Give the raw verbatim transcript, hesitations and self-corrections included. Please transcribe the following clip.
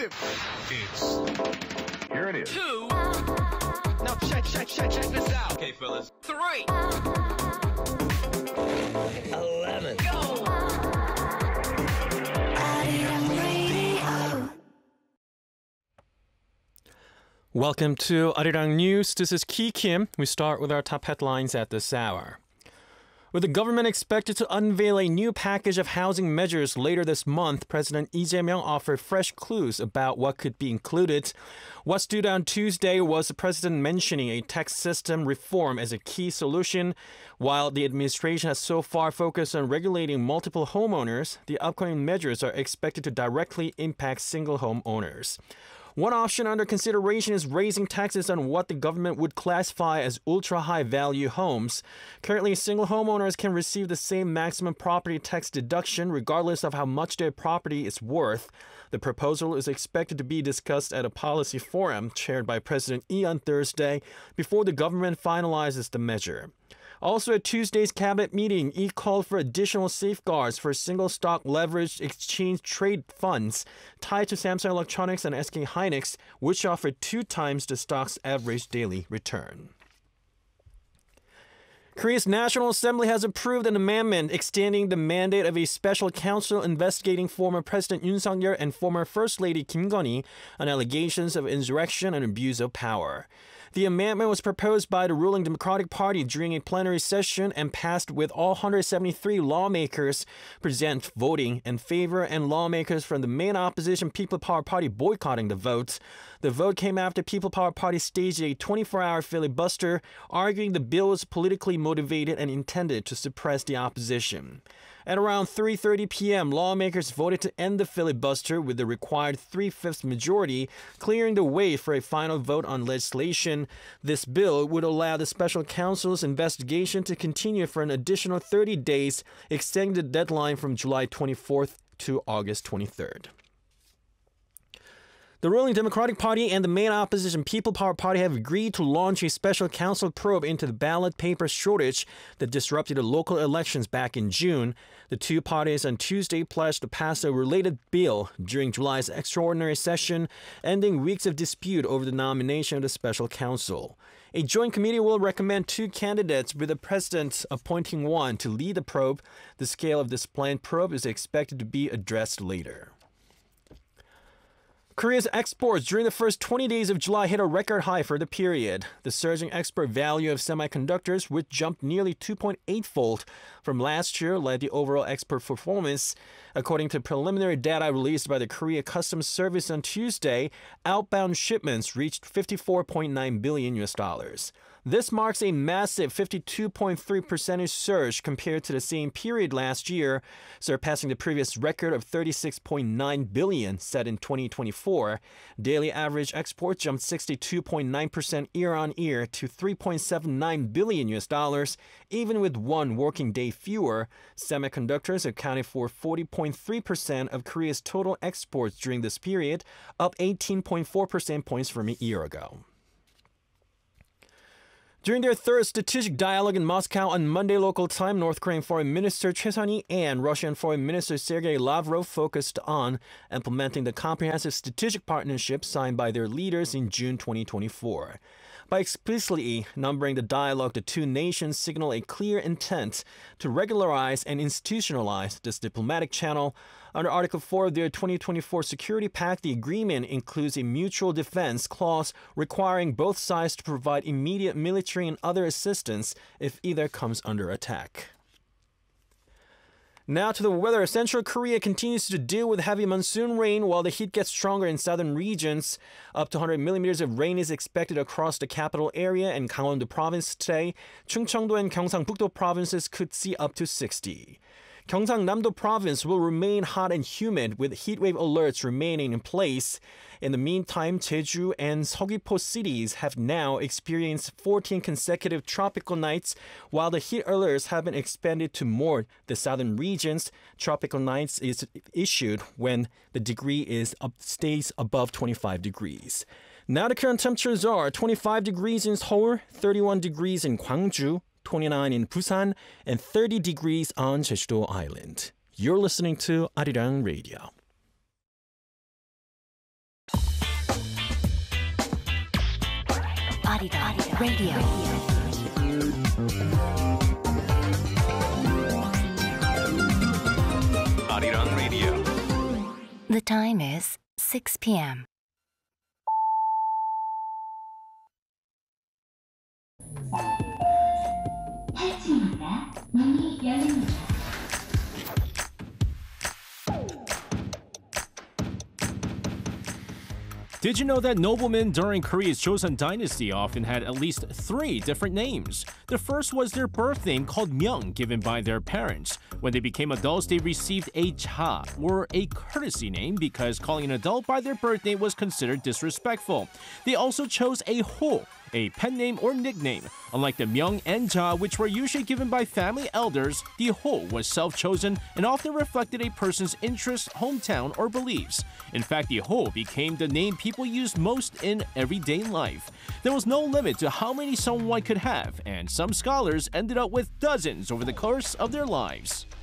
It's here it is. Two. Now check, check, check, check this out. Okay, fellas. Three. Eleven. Go. Welcome to Arirang News. This is Ki Kim. We start with our top headlines at this hour. With the government expected to unveil a new package of housing measures later this month, President Lee Jae-myung offered fresh clues about what could be included. What stood out on Tuesday was the president mentioning a tax system reform as a key solution. While the administration has so far focused on regulating multiple homeowners, the upcoming measures are expected to directly impact single homeowners. One option under consideration is raising taxes on what the government would classify as ultra-high value homes. Currently, single homeowners can receive the same maximum property tax deduction regardless of how much their property is worth. The proposal is expected to be discussed at a policy forum chaired by President Lee on Thursday before the government finalizes the measure. Also at Tuesday's cabinet meeting, Lee called for additional safeguards for single-stock leveraged exchange trade funds tied to Samsung Electronics and S K Hynix, which offered two times the stock's average daily return. Korea's National Assembly has approved an amendment extending the mandate of a special counsel investigating former President Yoon Suk-yeol and former First Lady Kim Gun-hee on allegations of insurrection and abuse of power. The amendment was proposed by the ruling Democratic Party during a plenary session and passed with all one hundred seventy-three lawmakers present voting in favor and lawmakers from the main opposition People Power Party boycotting the vote. The vote came after People Power Party staged a twenty-four hour filibuster, arguing the bill was politically motivated and intended to suppress the opposition. At around three thirty p.m., lawmakers voted to end the filibuster with the required three-fifths majority, clearing the way for a final vote on legislation. This bill would allow the special counsel's investigation to continue for an additional thirty days, extending the deadline from July twenty-fourth to August twenty-third. The ruling Democratic Party and the main opposition People Power Party have agreed to launch a special counsel probe into the ballot paper shortage that disrupted the local elections back in June. The two parties on Tuesday pledged to pass a related bill during July's extraordinary session, ending weeks of dispute over the nomination of the special counsel. A joint committee will recommend two candidates, with the president appointing one to lead the probe. The scale of this planned probe is expected to be addressed later. Korea's exports during the first twenty days of July hit a record high for the period. The surging export value of semiconductors, which jumped nearly two point eight fold from last year, led the overall export performance. According to preliminary data released by the Korea Customs Service on Tuesday, outbound shipments reached fifty-four point nine billion U S dollars. This marks a massive fifty-two point three percent surge compared to the same period last year, surpassing the previous record of thirty-six point nine billion set in twenty twenty-four. Daily average exports jumped sixty-two point nine percent year-on-year to three point seven nine billion U S dollars, even with one working day fewer. Semiconductors accounted for forty point three percent of Korea's total exports during this period, up eighteen point four percent points from a year ago. During their third strategic dialogue in Moscow on Monday local time, North Korean Foreign Minister Choi Sun-hee and Russian Foreign Minister Sergei Lavrov focused on implementing the comprehensive strategic partnership signed by their leaders in June twenty twenty-four. By explicitly numbering the dialogue, the two nations signal a clear intent to regularize and institutionalize this diplomatic channel. Under Article four of their twenty twenty-four Security Pact, the agreement includes a mutual defense clause requiring both sides to provide immediate military and other assistance if either comes under attack. Now to the weather. Central Korea continues to deal with heavy monsoon rain while the heat gets stronger in southern regions. Up to one hundred millimeters of rain is expected across the capital area and Gangwon-do province today. Chungcheongdo and Gyeongsang-bukdo provinces could see up to sixty. Gyeongsang-namdo province will remain hot and humid with heatwave alerts remaining in place. In the meantime, Jeju and Seogwipo cities have now experienced fourteen consecutive tropical nights, while the heat alerts have been expanded to more the southern regions. Tropical nights is issued when the degree is up, stays above twenty-five degrees. Now the current temperatures are twenty-five degrees in Seoul, thirty-one degrees in Gwangju, twenty-nine in Busan, and thirty degrees on Jeju-do Island. You're listening to Arirang Radio. Arirang Radio. Arirang Radio. The time is six p m Did you know that noblemen during Korea's Joseon dynasty often had at least three different names? The first was their birth name called Myeong, given by their parents. When they became adults, they received a cha, or a courtesy name, because calling an adult by their birth name was considered disrespectful. They also chose a ho, a pen name or nickname. Unlike the Myeong and Ja, which were usually given by family elders, the ho was self-chosen and often reflected a person's interests, hometown, or beliefs. In fact, the ho became the name people used most in everyday life. There was no limit to how many someone could have, and some scholars ended up with dozens over the course of their lives.